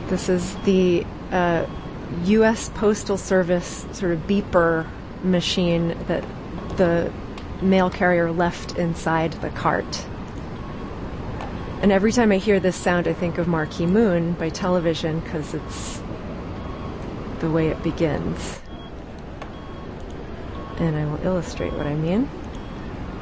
This is the U.S. Postal Service sort of beeper machine that the mail carrier left inside the cart. And every time I hear this sound, I think of Marquee Moon by Television because it's the way it begins. And I will illustrate what I mean.